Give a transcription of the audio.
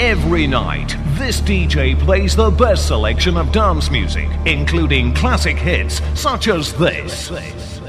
Every night, this DJ plays the best selection of dance music, including classic hits such as this.